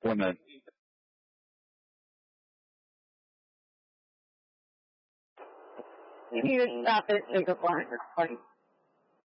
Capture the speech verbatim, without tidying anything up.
implement. You need to stop it and go flying.